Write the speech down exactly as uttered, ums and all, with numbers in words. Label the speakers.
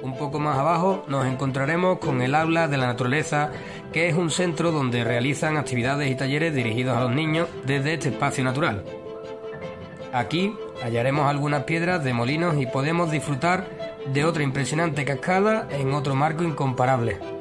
Speaker 1: Un poco más abajo nos encontraremos con el Aula de la Naturaleza, que es un centro donde realizan actividades y talleres dirigidos a los niños desde este espacio natural. Aquí hallaremos algunas piedras de molinos y podemos disfrutar de otra impresionante cascada en otro marco incomparable.